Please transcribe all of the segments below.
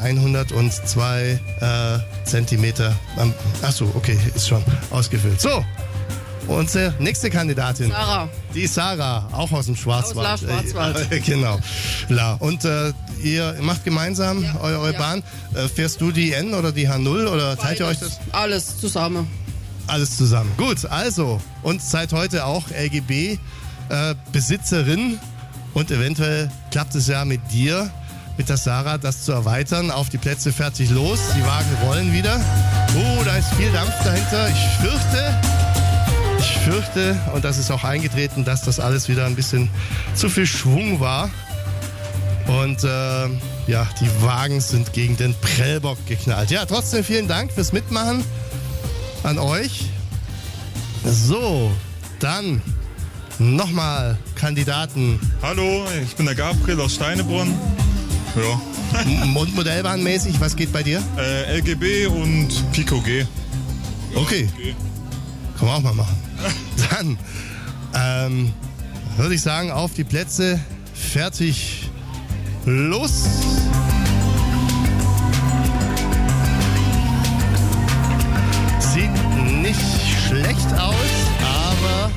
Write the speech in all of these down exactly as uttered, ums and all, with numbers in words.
hundertzwei äh, Zentimeter. Achso, okay, ist schon ausgefüllt. So, unsere nächste Kandidatin. Sarah. Die Sarah, auch aus dem Schwarzwald. Aus La Schwarzwald. Äh, genau. La. Und äh, ihr macht gemeinsam ja, eure, eure ja. Bahn. Äh, fährst du die N oder die H null oder teilt ihr euch das? Alles zusammen. Alles zusammen. Gut, also, und seit heute auch L G B-Besitzerin. Äh, und eventuell klappt es ja mit dir, mit der Sarah, das zu erweitern. Auf die Plätze, fertig, los. Die Wagen rollen wieder. Oh, da ist viel Dampf dahinter. Ich fürchte, ich fürchte, und das ist auch eingetreten, dass das alles wieder ein bisschen zu viel Schwung war. Und äh, ja, die Wagen sind gegen den Prellbock geknallt. Ja, trotzdem vielen Dank fürs Mitmachen an euch. So, dann nochmal Kandidaten. Hallo, ich bin der Gabriel aus Steinebrunn. Ja. M- und modellbahnmäßig, was geht bei dir? Äh, L G B und Pico G. Okay. G. Können wir auch mal machen. Dann ähm, würde ich sagen, auf die Plätze, fertig, los. Sieht nicht schlecht aus, aber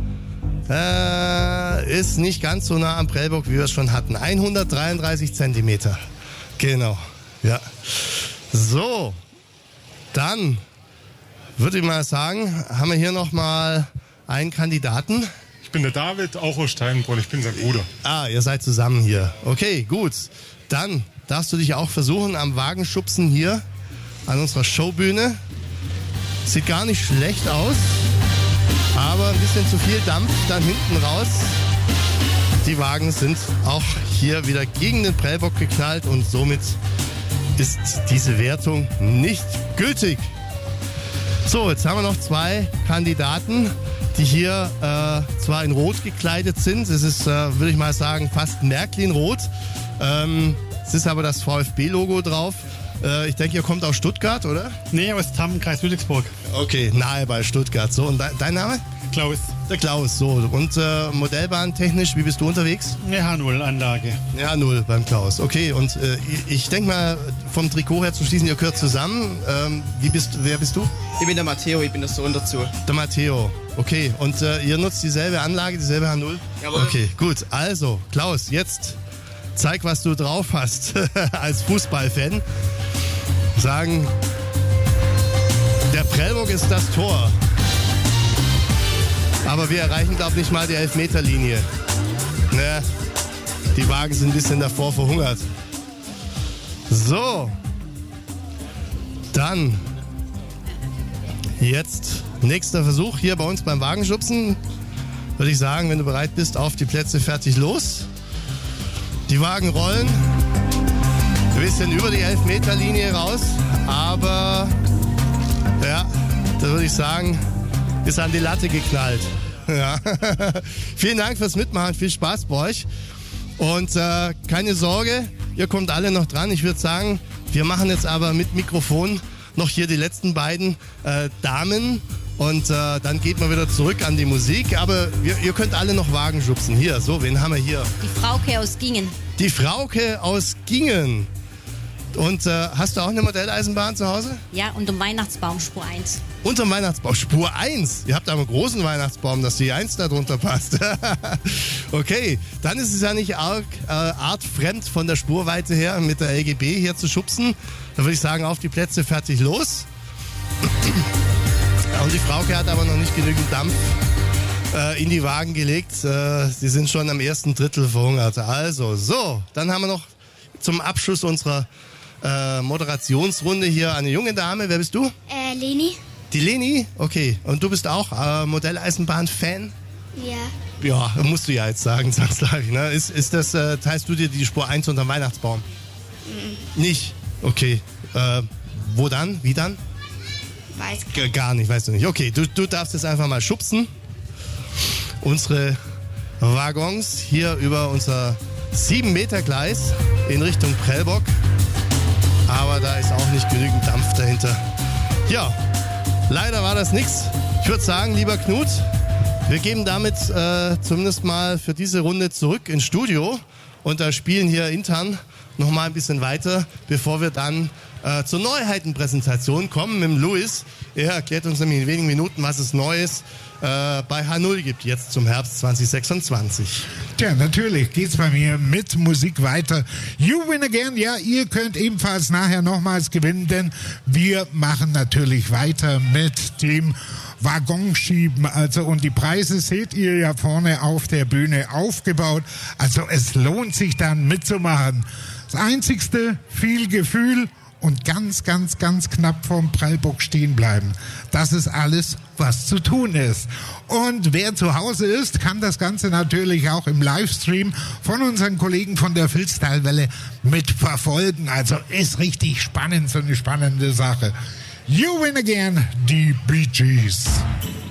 äh, ist nicht ganz so nah am Prellbock, wie wir es schon hatten. hundertdreiunddreißig Zentimeter. Genau, ja. So, dann würde ich mal sagen, haben wir hier nochmal einen Kandidaten. Ich bin der David, auch aus Steinbrunn. Ich bin sein Bruder. Ah, ihr seid zusammen hier. Okay, gut. Dann darfst du dich auch versuchen am Wagenschubsen hier an unserer Showbühne. Sieht gar nicht schlecht aus, aber ein bisschen zu viel Dampf dann hinten raus. Die Wagen sind auch hier wieder gegen den Prellbock geknallt und somit ist diese Wertung nicht gültig. So, jetzt haben wir noch zwei Kandidaten, die hier äh, zwar in Rot gekleidet sind. Es ist, äh, würde ich mal sagen, fast Märklin-Rot. Ähm, es ist aber das VfB-Logo drauf. Äh, ich denke, ihr kommt aus Stuttgart, oder? Nee, aus Tamm, Kreis Ludwigsburg. Okay, nahe bei Stuttgart. So, und de- dein Name? Klaus. Der Klaus, so. Und äh, modellbahntechnisch, wie bist du unterwegs? Eine H null Anlage. Ja, null beim Klaus. Okay, und äh, ich denke mal, vom Trikot her zu schließen, ihr gehört zusammen. Ähm, wie bist, wer bist du? Ich bin der Matteo, ich bin der Sohn dazu. Der Matteo. Okay, und äh, ihr nutzt dieselbe Anlage, dieselbe H null? Jawohl. Okay, gut. Also, Klaus, jetzt zeig, was du drauf hast als Fußballfan. Sagen, der Prellbock ist das Tor. Aber wir erreichen, glaube ich, nicht mal die Elfmeterlinie. Ne? Die Wagen sind ein bisschen davor verhungert. So. Dann. Jetzt nächster Versuch hier bei uns beim Wagenschubsen. Würde ich sagen, wenn du bereit bist, auf die Plätze, fertig, los. Die Wagen rollen. Ein bisschen über die Elfmeterlinie raus. Aber, ja, da würde ich sagen, ist an die Latte geknallt. Ja. Vielen Dank fürs Mitmachen, viel Spaß bei euch. Und äh, keine Sorge, ihr kommt alle noch dran. Ich würde sagen, wir machen jetzt aber mit Mikrofon noch hier die letzten beiden äh, Damen. Und äh, dann geht man wieder zurück an die Musik. Aber wir, ihr könnt alle noch Wagen schubsen. Hier, so, wen haben wir hier? Die Frauke aus Gingen. Die Frauke aus Gingen. Und äh, hast du auch eine Modelleisenbahn zu Hause? Ja, und um Weihnachtsbaum Spur eins. Unterm Weihnachtsbaum, Spur eins. Ihr habt aber einen großen Weihnachtsbaum, dass die eins da drunter passt. Okay, dann ist es ja nicht arg, äh, artfremd von der Spurweite her mit der L G B hier zu schubsen. Da würde ich sagen, auf die Plätze, fertig, los. Und die Frauke hat aber noch nicht genügend Dampf äh, in die Wagen gelegt. Äh, sie sind schon am ersten Drittel verhungert. Also, so, dann haben wir noch zum Abschluss unserer äh, Moderationsrunde hier eine junge Dame. Wer bist du? Äh, Leni? Die Leni? Okay. Und du bist auch äh, Modelleisenbahn-Fan? Ja. Ja, musst du ja jetzt sagen, zwangsläufig. Ne? Ist, ist das, äh, teilst du dir die Spur eins unterm Weihnachtsbaum? Mhm. Nicht? Okay. Äh, wo dann? Wie dann? Weiß G- gar nicht, weißt du nicht. Okay, du, du darfst jetzt einfach mal schubsen. Unsere Waggons hier über unser sieben Meter Gleis in Richtung Prellbock. Aber da ist auch nicht genügend Dampf dahinter. Ja, leider war das nichts. Ich würde sagen, lieber Knut, wir geben damit äh, zumindest mal für diese Runde zurück ins Studio und da spielen hier intern noch mal ein bisschen weiter, bevor wir dann äh, zur Neuheitenpräsentation kommen mit dem Louis. Er erklärt uns nämlich in wenigen Minuten, was es Neues äh, bei H null gibt, jetzt zum Herbst zwanzig sechsundzwanzig. Tja, natürlich geht's bei mir mit Musik weiter. You win again, ja, ihr könnt ebenfalls nachher nochmals gewinnen, denn wir machen natürlich weiter mit dem Waggonschieben. Also, und die Preise seht ihr ja vorne auf der Bühne aufgebaut. Also, es lohnt sich dann mitzumachen. Das Einzigste, viel Gefühl und ganz, ganz, ganz knapp vorm Prellbock stehen bleiben. Das ist alles, was zu tun ist. Und wer zu Hause ist, kann das Ganze natürlich auch im Livestream von unseren Kollegen von der Filztalwelle mitverfolgen. Also ist richtig spannend, so eine spannende Sache. You win again, die Bee Gees.